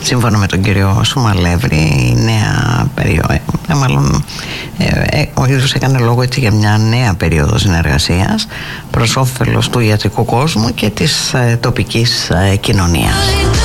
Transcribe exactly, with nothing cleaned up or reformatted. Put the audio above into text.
σύμφωνα με τον κύριο Σουμαλεύρη, η νέα περίοδο, ε, μάλλον ε, ε, ο ίδιος έκανε λόγο έτσι για μια νέα περίοδο συνεργασίας προς όφελος του ιατρικού κόσμου και της ε, τοπικής ε, κοινωνίας.